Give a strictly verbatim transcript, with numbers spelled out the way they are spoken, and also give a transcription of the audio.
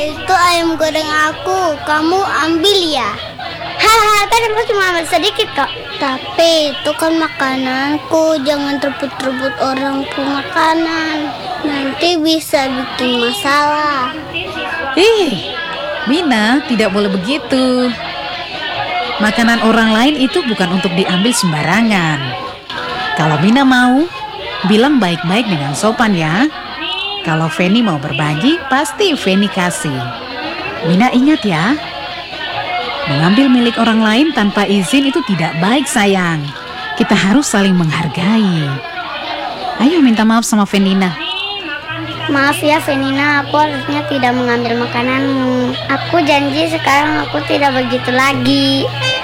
Itu ayam goreng aku, kamu ambil ya? Haha, kan aku cuma ambil sedikit kok. Tapi itu kan makananku, jangan rebut-rebut orang punya makanan. Nanti bisa bikin masalah. Ih, Mina, tidak boleh begitu. Makanan orang lain itu bukan untuk diambil sembarangan. Kalau Mina mau, bilang baik-baik dengan sopan ya. Kalau Feni mau berbagi, pasti Feni kasih. Mina ingat ya, mengambil milik orang lain tanpa izin itu tidak baik sayang. Kita harus saling menghargai. Ayo minta maaf sama Fenina. Maaf ya Fenina, aku harusnya tidak mengambil makananmu. Aku janji sekarang aku tidak begitu lagi.